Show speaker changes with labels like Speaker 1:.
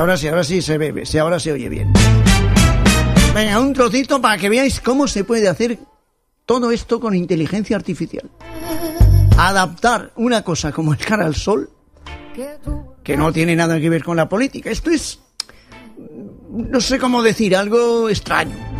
Speaker 1: ahora sí se ve, sí, ahora se oye bien. Venga, un trocito para que veáis cómo se puede hacer todo esto con inteligencia artificial. Adaptar una cosa como el cara al sol, que no tiene nada que ver con la política. Esto es, no sé cómo decir, algo extraño.